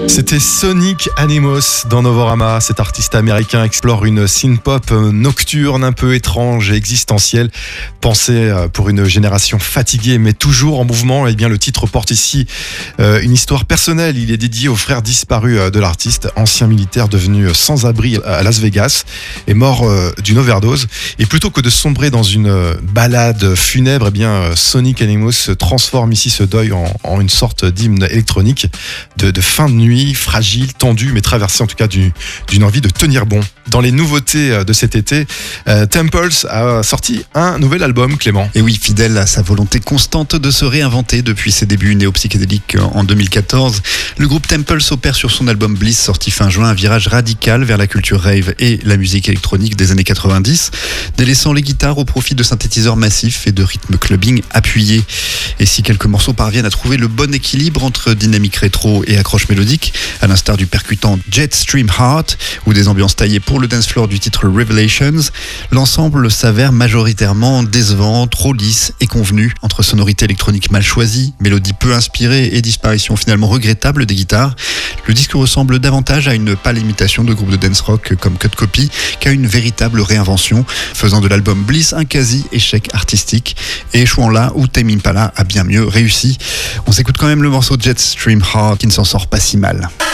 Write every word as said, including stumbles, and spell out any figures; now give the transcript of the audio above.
C'était Sonic Animos dans Novorama. Cet artiste américain explore une synth-pop nocturne un peu étrange et existentielle, pensée pour une génération fatiguée mais toujours en mouvement. Et bien le titre porte ici euh, une histoire personnelle. Il est dédié au frère disparu de l'artiste, ancien militaire devenu sans-abri à Las Vegas et mort euh, d'une overdose. Et plutôt que de sombrer dans une balade funèbre, eh bien Sonic Animos transforme ici ce deuil en, en une sorte d'hymne électronique de, de fin de nuit, fragile, tendu, mais traversé en tout cas du, d'une envie de tenir bon. Dans les nouveautés de cet été, euh, Temples a sorti un nouvel album, Clément. Et oui, fidèle à sa volonté constante de se réinventer depuis ses débuts néo-psychédéliques en deux mille quatorze, le groupe Temples opère sur son album Bliss, sorti fin juin, un virage radical vers la culture rave et la musique électronique des années quatre-vingt-dix, délaissant les guitares au profit de synthétiseurs massifs et de rythmes clubbing appuyés. Et si quelques morceaux parviennent à trouver le bon équilibre entre dynamique rétro et accroche mélodique, à l'instar du percutant Jetstream Heart ou des ambiances taillées pour le dance floor du titre Revelations, l'ensemble s'avère majoritairement décevant, trop lisse et convenu, entre sonorités électroniques mal choisies, mélodies peu inspirées et disparition finalement regrettable des guitares. Le disque ressemble davantage à une pâle imitation de groupes de dance rock comme Cut Copy qu'à une véritable réinvention, faisant de l'album Bliss un quasi-échec artistique et échouant là où Tame Impala a bien mieux réussi. On s'écoute quand même le morceau Jetstream Heart qui ne s'en sort pas si mal.